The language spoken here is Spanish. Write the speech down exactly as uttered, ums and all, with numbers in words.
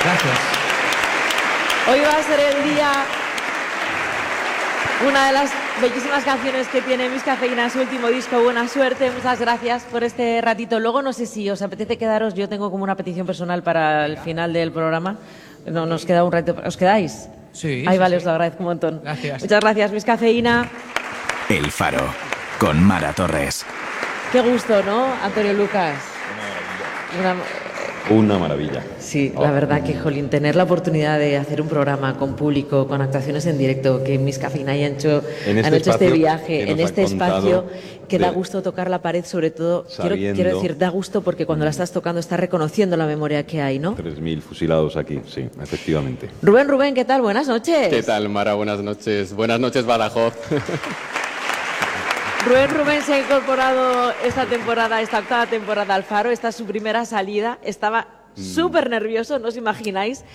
Gracias. Hoy va a ser el día... Una de las bellísimas canciones que tiene Miss Cafeína, su último disco, Buena Suerte. Muchas gracias por este ratito. Luego no sé si os apetece quedaros, yo tengo como una petición personal para el final del programa. No, nos queda un ratito. ¿Os quedáis? Sí. Ahí sí, vale, sí. os lo agradezco un montón. Gracias. Muchas gracias, Miss Cafeína. El Faro, con Mara Torres. Qué gusto, ¿no, Antonio Lucas? Una... Una maravilla. Sí, la verdad que, jolín, tener la oportunidad de hacer un programa con público, con actuaciones en directo, que Miss Cafeína hayan hecho, En este han hecho este espacio viaje, que en nos este ha contado espacio, que da de- gusto tocar la pared, sobre todo, quiero, Sabiendo- quiero decir, da gusto porque cuando la estás tocando estás reconociendo la memoria que hay, ¿no? tres mil fusilados aquí, sí, efectivamente. Rubén, Rubén, ¿qué tal? Buenas noches. ¿Qué tal, Mara? Buenas noches. Buenas noches, Badajoz. Rubén Rubén se ha incorporado esta temporada, esta octava temporada al Faro. Esta es su primera salida. Estaba súper nervioso, no os imagináis.